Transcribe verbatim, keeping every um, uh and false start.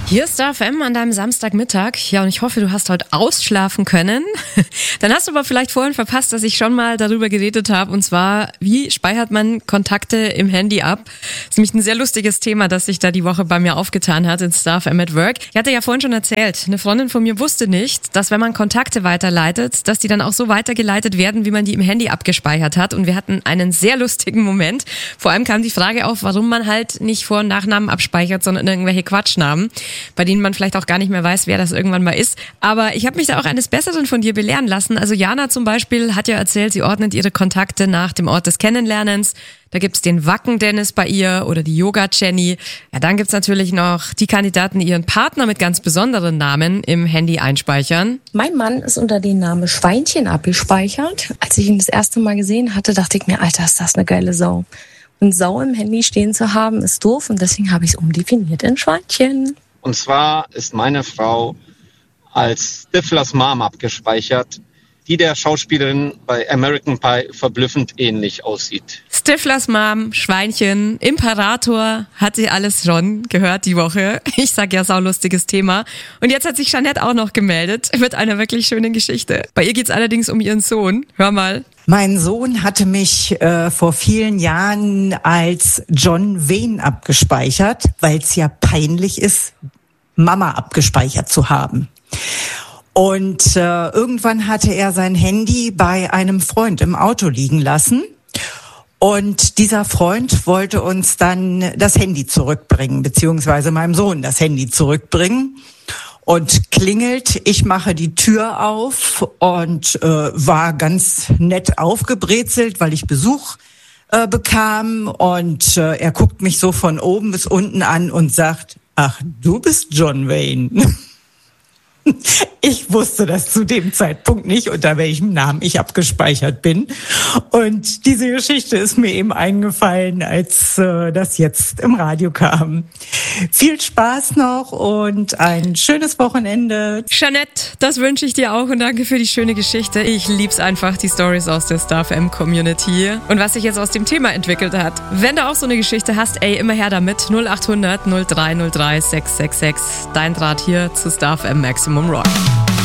Hier ist Star F M an deinem Samstagmittag. Ja, und ich hoffe, du hast heute ausschlafen können. Dann hast du aber vielleicht vorhin verpasst, dass ich schon mal darüber geredet habe. Und zwar, wie speichert man Kontakte im Handy ab? Das ist nämlich ein sehr lustiges Thema, das sich da die Woche bei mir aufgetan hat in Star F M at Work. Ich hatte ja vorhin schon erzählt, eine Freundin von mir wusste nicht, dass wenn man Kontakte weiterleitet, dass die dann auch so weitergeleitet werden, wie man die im Handy abgespeichert hat. Und wir hatten einen sehr lustigen Moment. Vor allem kam die Frage auf, warum man halt nicht Vor- und Nachnamen abspeichert, sondern irgendwelche Quatschnamen, bei denen man vielleicht auch gar nicht mehr weiß, wer das irgendwann mal ist. Aber ich habe mich da auch eines Besseren von dir belehren lassen. Also Jana zum Beispiel hat ja erzählt, sie ordnet ihre Kontakte nach dem Ort des Kennenlernens. Da gibt's den Wacken-Dennis bei ihr oder die Yoga-Jenny. Ja, dann gibt's natürlich noch die Kandidaten, die ihren Partner mit ganz besonderen Namen im Handy einspeichern. Mein Mann ist unter dem Namen Schweinchen abgespeichert. Als ich ihn das erste Mal gesehen hatte, dachte ich mir, Alter, ist das eine geile Sau. Und Sau im Handy stehen zu haben, ist doof und deswegen habe ich es umdefiniert in Schweinchen. Und zwar ist meine Frau als Stiflers Mom abgespeichert, die der Schauspielerin bei American Pie verblüffend ähnlich aussieht. Stiflers Mom, Schweinchen, Imperator, hat sie alles schon gehört die Woche. Ich sag ja, saulustiges Thema. Und jetzt hat sich Jeanette auch noch gemeldet mit einer wirklich schönen Geschichte. Bei ihr geht's allerdings um ihren Sohn. Hör mal. Mein Sohn hatte mich äh, vor vielen Jahren als John Wayne abgespeichert, weil es ja peinlich ist, Mama abgespeichert zu haben. Und äh, irgendwann hatte er sein Handy bei einem Freund im Auto liegen lassen. Und dieser Freund wollte uns dann das Handy zurückbringen, beziehungsweise meinem Sohn das Handy zurückbringen. Und klingelt, ich mache die Tür auf und äh, war ganz nett aufgebrezelt, weil ich Besuch äh, bekam. Und äh, er guckt mich so von oben bis unten an und sagt, ach, du bist John Wayne. Ich wusste das zu dem Zeitpunkt nicht, unter welchem Namen ich abgespeichert bin. Und diese Geschichte ist mir eben eingefallen, als äh, das jetzt im Radio kam. Viel Spaß noch und ein schönes Wochenende. Jeanette, das wünsche ich dir auch und danke für die schöne Geschichte. Ich lieb's einfach, die Stories aus der Star F M Community und was sich jetzt aus dem Thema entwickelt hat. Wenn du auch so eine Geschichte hast, ey, immer her damit. null acht hundert null drei null drei sechs sechs sechs. Dein Draht hier zu Star F M Maximum Rock.